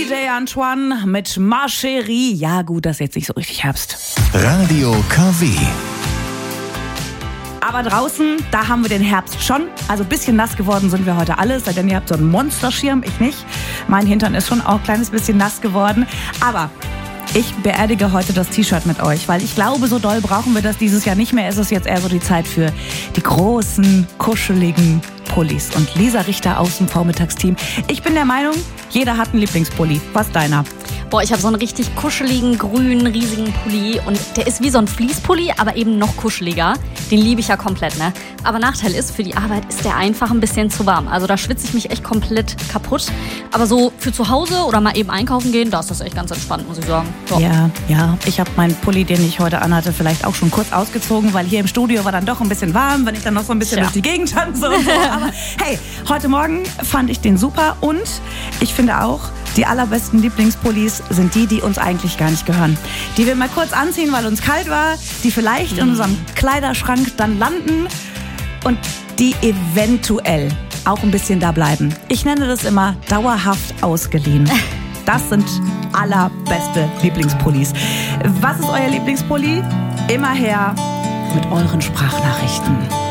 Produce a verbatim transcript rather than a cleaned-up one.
D J Antoine mit Ma Chérie. Ja gut, das ist jetzt nicht so richtig Herbst. Radio K W. Aber draußen, da haben wir den Herbst schon. Also ein bisschen nass geworden sind wir heute alle. Sei denn, ihr habt so einen Monsterschirm, ich nicht. Mein Hintern ist schon auch ein kleines bisschen nass geworden. Aber ich beerdige heute das T-Shirt mit euch, weil ich glaube, so doll brauchen wir das dieses Jahr nicht mehr. Es ist jetzt eher so die Zeit für die großen, kuscheligen Pullis. Und Lisa Richter aus dem Vormittagsteam. Ich bin der Meinung, jeder hat einen Lieblingspulli. Was ist deiner? Boah, ich habe so einen richtig kuscheligen, grünen, riesigen Pulli und der ist wie so ein Fließpulli, aber eben noch kuscheliger. Den liebe ich ja komplett, ne? Aber Nachteil ist, für die Arbeit ist der einfach ein bisschen zu warm. Also da schwitze ich mich echt komplett kaputt. Aber so für zu Hause oder mal eben einkaufen gehen, da ist das echt ganz entspannt, muss ich sagen. So. Ja, ja. Ich habe meinen Pulli, den ich heute anhatte, vielleicht auch schon kurz ausgezogen, weil hier im Studio war dann doch ein bisschen warm, wenn ich dann noch so ein bisschen Tja. durch die Gegend tanze und so. Aber hey, heute Morgen fand ich den super und ich finde auch, die allerbesten Lieblingspullis sind die, die uns eigentlich gar nicht gehören. Die wir mal kurz anziehen, weil uns kalt war, die vielleicht in unserem Kleiderschrank dann landen und die eventuell auch ein bisschen da bleiben. Ich nenne das immer dauerhaft ausgeliehen. Das sind allerbeste Lieblingspullis. Was ist euer Lieblingspulli? Immer her mit euren Sprachnachrichten.